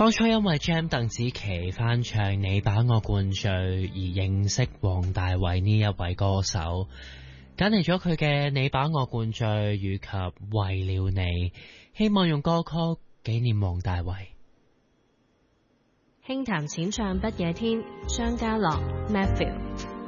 當初因為 Jam 鄧紫棋翻唱《你把我灌醉》而認識黃大煒呢一位歌手，揀嚟咗佢嘅《你把我灌醉》以及《為了你》，希望用歌曲紀念黃大煒。 輕談淺唱不夜天，張家樂 Matthew。